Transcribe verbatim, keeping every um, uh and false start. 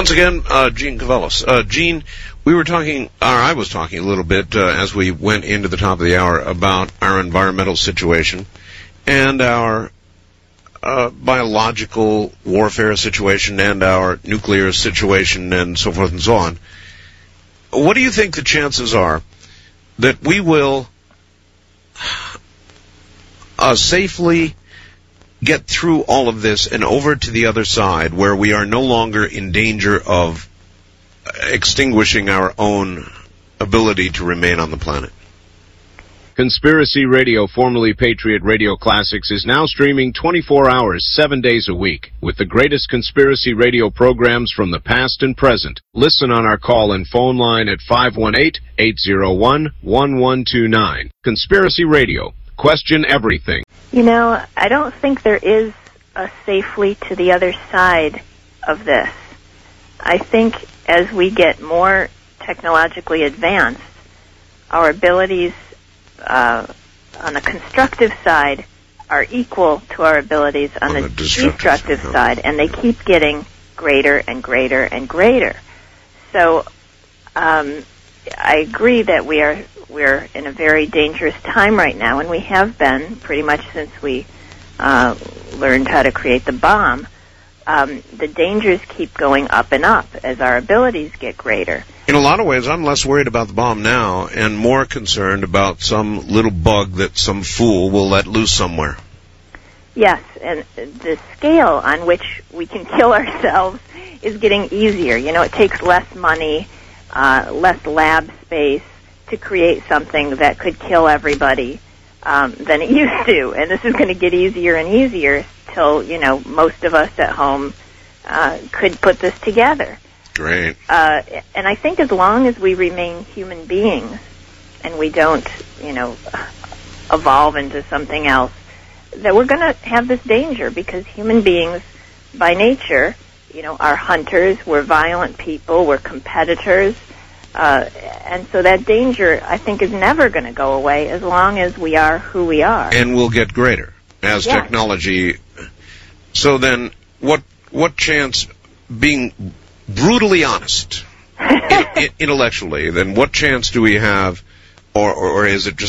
Once again, uh, Gene Cavellos. Uh, Gene, we were talking, or I was talking a little bit uh, as we went into the top of the hour about our environmental situation and our uh, biological warfare situation and our nuclear situation and so forth and so on. What do you think the chances are that we will uh, safely get through all of this and over to the other side where we are no longer in danger of extinguishing our own ability to remain on the planet? Conspiracy Radio, formerly Patriot Radio Classics, is now streaming twenty-four hours, seven days a week, with the greatest conspiracy radio programs from the past and present. Listen on our call and phone line at five one eight, eight zero one, one one two nine. Conspiracy Radio. Question everything. You know, I don't think there is a safely to the other side of this. I think as we get more technologically advanced, our abilities uh, on the constructive side are equal to our abilities on, on the, the destructive, destructive side, side, and they keep getting greater and greater and greater. So um, I agree that we are we're in a very dangerous time right now, and we have been pretty much since we uh, learned how to create the bomb. Um, the dangers keep going up and up as our abilities get greater. In a lot of ways, I'm less worried about the bomb now and more concerned about some little bug that some fool will let loose somewhere. Yes, and the scale on which we can kill ourselves is getting easier. You know, it takes less money, uh, less lab space to create something that could kill everybody um, than it used to. And this is going to get easier and easier till, you know, most of us at home uh, could put this together. Great. Uh, and I think as long as we remain human beings and we don't, you know, evolve into something else, that we're going to have this danger because human beings, by nature, you know, are hunters, we're violent people, we're competitors, uh, and so that danger, I think, is never going to go away as long as we are who we are. And will get greater as yes. technology. So then, what what chance, being brutally honest, in, in, intellectually, then what chance do we have, or, or, or is it just